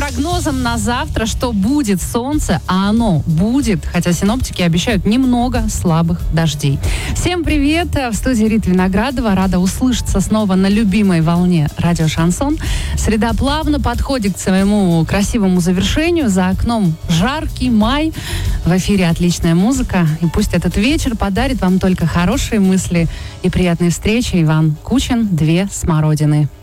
прогнозам на завтра, что будет солнце, а оно будет, хотя синоптики обещают немного слабых дождей. Всем привет! В студии Рита Виноградова. Рада услышаться снова на любимой волне радио «Шансон». Среда плавно подходит к своему красивому завершению. За окном жаркий май. В эфире отличная музыка. И пусть этот вечер подарит вам только хорошие мысли и приятные встречи. Иван Кучин, «Две смородины».